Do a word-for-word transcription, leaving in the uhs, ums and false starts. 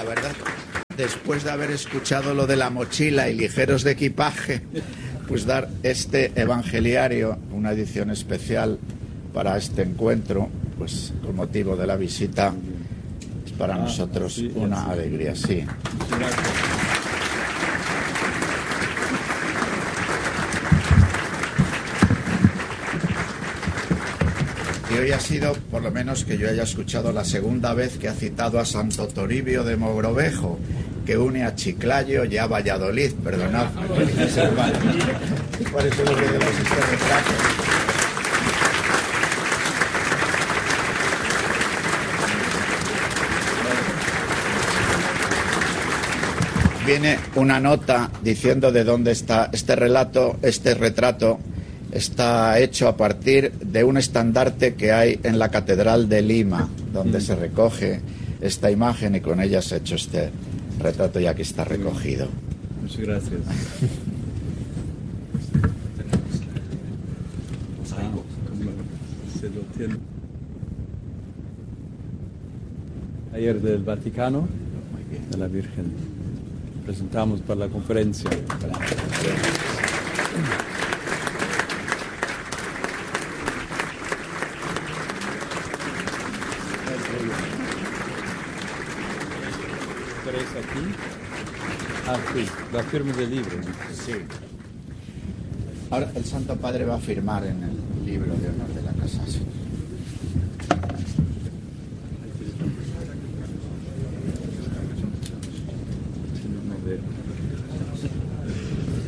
verdad, después de haber escuchado lo de la mochila y ligeros de equipaje, pues dar este evangeliario, una edición especial para este encuentro, pues con motivo de la visita, es para ah, nosotros sí, una sí. alegría, sí. Gracias. Y hoy ha sido, por lo menos que yo haya escuchado, la segunda vez que ha citado a Santo Toribio de Mogrovejo, que une a Chiclayo y a Valladolid. Perdonadme. Por eso lo que debemos este retrato. Viene una nota diciendo de dónde está este relato, este retrato. Está hecho a partir de un estandarte que hay en la Catedral de Lima, donde se recoge esta imagen y con ella se ha hecho este retrato y aquí está recogido. Muchas gracias. Se lo tiene. Ayer del Vaticano, de la Virgen, presentamos para la conferencia. Aquí. Ah, sí, la firma del libro. Sí. Ahora el Santo Padre va a firmar en el libro de honor de la casa.